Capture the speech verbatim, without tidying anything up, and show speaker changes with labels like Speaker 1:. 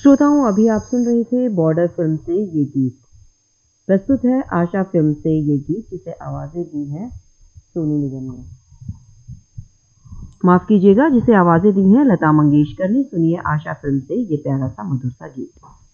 Speaker 1: श्रोताओं, अभी आप सुन रहे थे बॉर्डर फिल्म से ये गीत। प्रस्तुत है आशा फिल्म से ये गीत, जिसे आवाजें दी हैं सोनू निगम ने। माफ कीजिएगा, जिसे आवाजें दी हैं लता मंगेशकर ने। सुनिए आशा फिल्म से ये प्यारा सा मधुर सा गीत।